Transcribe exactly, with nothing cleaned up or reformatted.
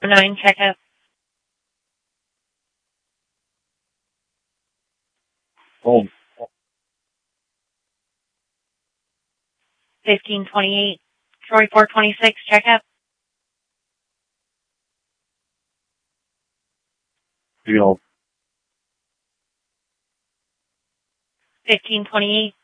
nine, checkup. Home. fifteen twenty-eight, Troy four twenty-six, checkup. Field. fifteen twenty-eight,